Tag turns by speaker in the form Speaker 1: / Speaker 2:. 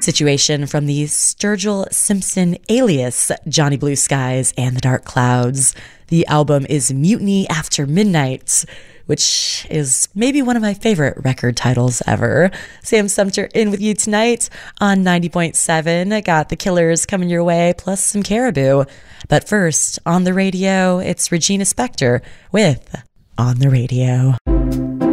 Speaker 1: Situation from the Sturgill Simpson alias Johnny Blue Skies and the Dark Clouds. The album is Mutiny After Midnight, which is maybe one of my favorite record titles ever. Sam Sumter in with you tonight on 90.7. I got the Killers coming your way, plus some Caribou. But first, on the radio, it's Regina Spektor with On the Radio.